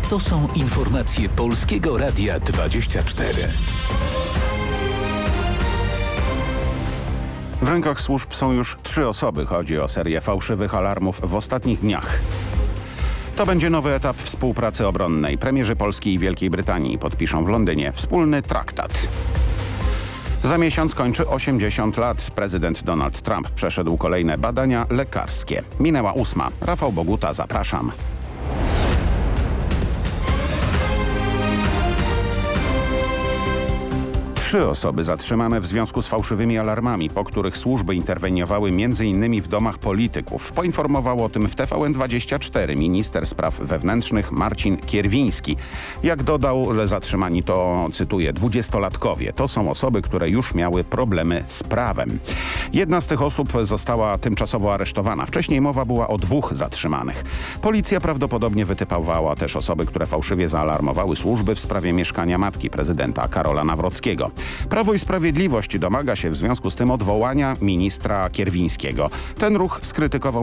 To są informacje Polskiego Radia 24. W rękach służb są już 3 osoby. Chodzi o serię fałszywych alarmów w ostatnich dniach. To będzie nowy etap współpracy obronnej. Premierzy Polski i Wielkiej Brytanii podpiszą w Londynie wspólny traktat. Za miesiąc kończy 80 lat. Prezydent Donald Trump przeszedł kolejne badania lekarskie. Minęła 8. Rafał Boguta, zapraszam. Trzy osoby zatrzymane w związku z fałszywymi alarmami, po których służby interweniowały m.in. w domach polityków. Poinformował o tym w TVN24 minister spraw wewnętrznych Marcin Kierwiński. Jak dodał, że zatrzymani to, cytuję, 20-latkowie. To są osoby, które już miały problemy z prawem. Jedna z tych osób została tymczasowo aresztowana. Wcześniej mowa była o 2 zatrzymanych. Policja prawdopodobnie wytypowała też osoby, które fałszywie zaalarmowały służby w sprawie mieszkania matki prezydenta Karola Nawrockiego. Prawo i Sprawiedliwość domaga się w związku z tym odwołania ministra Kierwińskiego. Ten ruch skrytykował